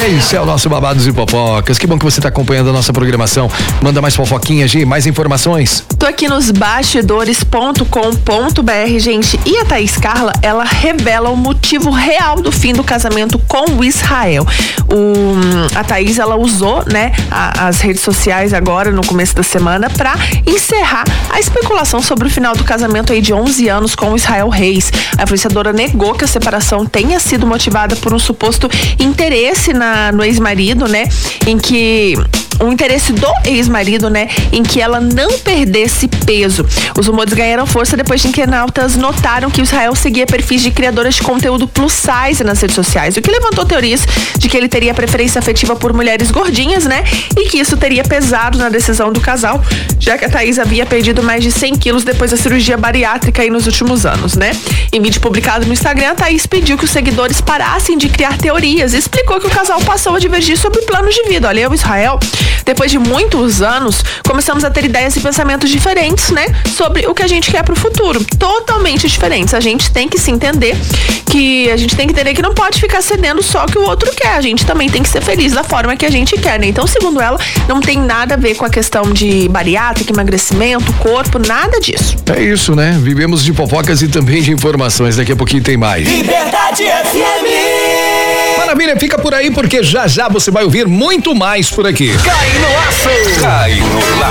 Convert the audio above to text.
Esse é o nosso Babados e Fofocas. Que bom que você está acompanhando a nossa programação. Manda mais fofoquinhas, Gi, mais informações. Tô aqui nos bastidores.com.br, gente. E a Thaís Carla, ela revela o motivo real do fim do casamento com o Israel. A Thaís, ela usou, né, as redes sociais agora, no começo da semana, pra encerrar a especulação sobre o final do casamento aí de 11 anos com o Israel Reis. A influenciadora negou que a separação tenha sido motivada por um suposto interesse no ex-marido, né, o interesse do ex-marido, né, em que ela não perdesse peso. Os rumores ganharam força depois de internautas notaram que o Israel seguia perfis de criadoras de conteúdo plus size nas redes sociais, o que levantou teorias de que ele teria preferência afetiva por mulheres gordinhas, né, e que isso teria pesado na decisão do casal, já que a Thaís havia perdido mais de 100 quilos depois da cirurgia bariátrica aí nos últimos anos, né. Em vídeo publicado no Instagram, a Thaís pediu que os seguidores parassem de criar teorias e explicou que o casal passou a divergir sobre planos de vida. Olha, eu e Israel, depois de muitos anos, começamos a ter ideias e pensamentos diferentes, né? Sobre o que a gente quer pro futuro. Totalmente diferentes. A gente tem que se entender que não pode ficar cedendo só o que o outro quer. A gente também tem que ser feliz da forma que a gente quer, né? Então, segundo ela, não tem nada a ver com a questão de bariátrica, emagrecimento, corpo, nada disso. É isso, né? Vivemos de fofocas e também de informações. Daqui a pouquinho tem mais. Liberdade FM. Maravilha, fica por aí porque já já você vai ouvir muito mais por aqui. Cai no laço. Cai no laço.